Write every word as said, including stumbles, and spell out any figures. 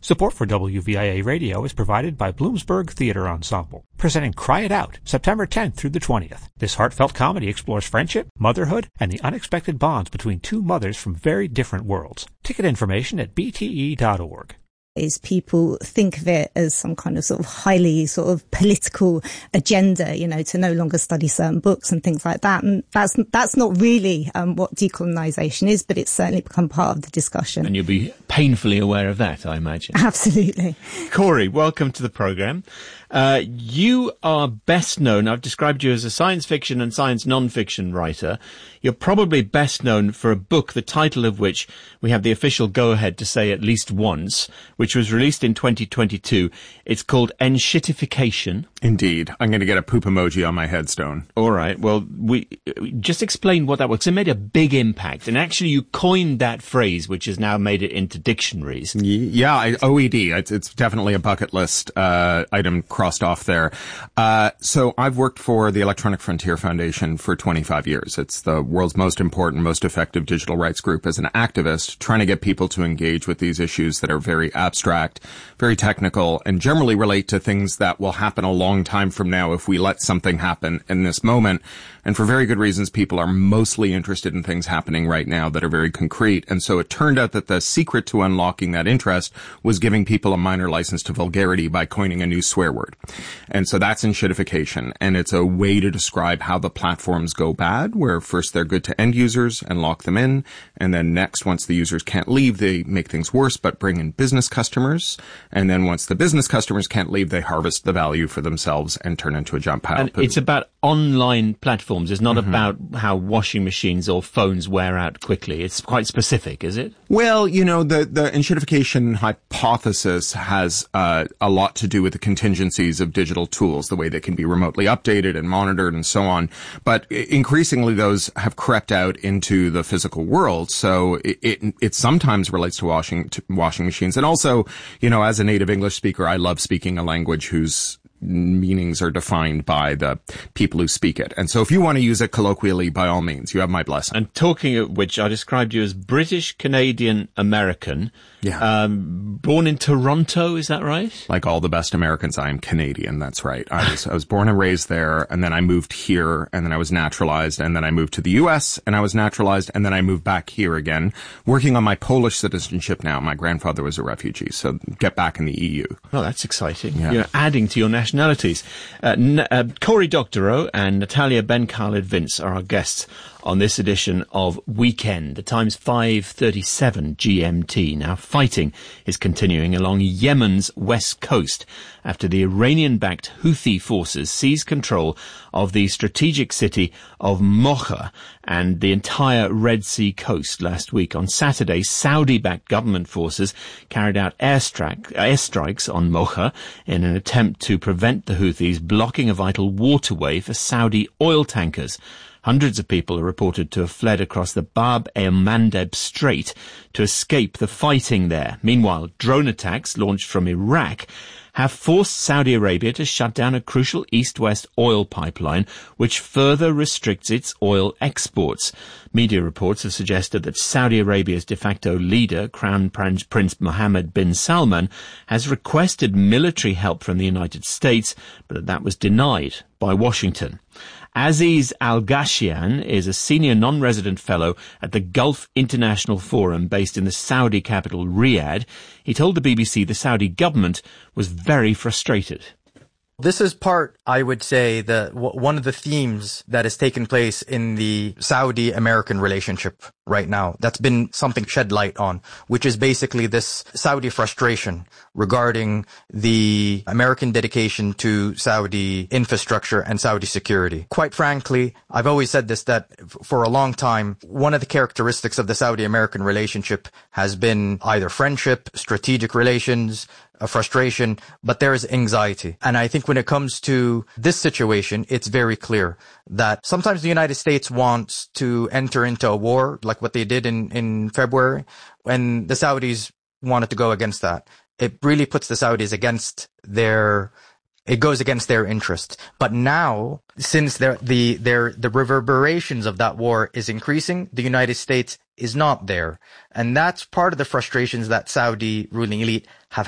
Support for W V I A Radio is provided by Bloomsburg Theatre Ensemble, presenting Cry It Out, September tenth through the twentieth. This heartfelt comedy explores friendship, motherhood, and the unexpected bonds between two mothers from very different worlds. Ticket information at b t e dot org. Is people think of it as some kind of sort of highly sort of political agenda, you know, to no longer study certain books and things like that. And that's that's not really um, what decolonisation is, but it's certainly become part of the discussion. And you'll be painfully aware of that, I imagine. Absolutely. Corey, welcome to the programme. Uh, you are best known, I've described you as a science fiction and science non-fiction writer. You're probably best known for a book, the title of which we have the official go-ahead to say at least once, which was released in twenty twenty-two. It's called Enshittification. Indeed. I'm going to get a poop emoji on my headstone. All right. Well, we just explain what that was. It made a big impact. And actually, you coined that phrase, which has now made it into dictionaries. Yeah, I, O E D. It's, it's definitely a bucket list uh, item crossed off there. Uh, so I've worked for the Electronic Frontier Foundation for twenty-five years. It's the world's most important, most effective digital rights group as an activist, trying to get people to engage with these issues that are very abstract, very technical, and generally relate to things that will happen a long time from now if we let something happen in this moment. And for very good reasons, people are mostly interested in things happening right now that are very concrete. And so it turned out that the secret to unlocking that interest was giving people a minor license to vulgarity by coining a new swear word. And so that's enshittification. And it's a way to describe how the platforms go bad, where first they're good to end users and lock them in. And then next, once the users can't leave, they make things worse, but bring in business customers. And then once the business customers can't leave, they harvest the value for themselves and turn into a jump pile. And it's about online platforms. It's not mm-hmm. about how washing machines or phones wear out quickly. It's quite specific, is it? Well, you know, the, the enshittification hypothesis has uh, a lot to do with the contingencies of digital tools, the way they can be remotely updated and monitored and so on. But increasingly, those have crept out into the physical world. So it, it, it sometimes relates to washing, to washing machines. And also, you know, as a native English speaker, I love speaking a language whose meanings are defined by the people who speak it. And so if you want to use it colloquially, by all means, you have my blessing. And talking of which, I described you as British, Canadian, American. Yeah. Um, born in Toronto, is that right? Like all the best Americans, I am Canadian. That's right. I was, I was born and raised there, and then I moved here, and then I was naturalized, and then I moved to the U S, and I was naturalized, and then I moved back here again, working on my Polish citizenship now. My grandfather was a refugee, so get back in the E U. Oh, that's exciting. Yeah. You're adding to your nationalities. Uh, N- uh, Cory Doctorow and Natalia Ben-Khalid-Vince are our guests on this edition of Weekend. The time's five thirty-seven G M T. Now, fighting is continuing along Yemen's west coast after the Iranian-backed Houthi forces seized control of the strategic city of Mocha and the entire Red Sea coast last week. On Saturday, Saudi-backed government forces carried out airstrike, airstrikes on Mocha in an attempt to prevent the Houthis blocking a vital waterway for Saudi oil tankers. Hundreds of people are reported to have fled across the Bab el-Mandeb Strait to escape the fighting there. Meanwhile, drone attacks launched from Iraq have forced Saudi Arabia to shut down a crucial east-west oil pipeline, which further restricts its oil exports. Media reports have suggested that Saudi Arabia's de facto leader, Crown Prince Mohammed bin Salman, has requested military help from the United States, but that, that was denied by Washington. Aziz Al-Ghashian is a senior non-resident fellow at the Gulf International Forum based in the Saudi capital Riyadh. He told the B B C the Saudi government was very frustrated. This is part, I would say, the w- one of the themes that has taken place in the Saudi-American relationship right now. That's been something shed light on, which is basically this Saudi frustration regarding the American dedication to Saudi infrastructure and Saudi security. Quite frankly, I've always said this, that f- for a long time, one of the characteristics of the Saudi-American relationship has been either friendship, strategic relations, a frustration, but there is anxiety. And I think when it comes to this situation, it's very clear that sometimes the United States wants to enter into a war, like what they did in, in February, when the Saudis wanted to go against that. It really puts the Saudis against their, it goes against their interest. But now, since the, the, their, the reverberations of that war is increasing, the United States is not there. And that's part of the frustrations that Saudi ruling elite have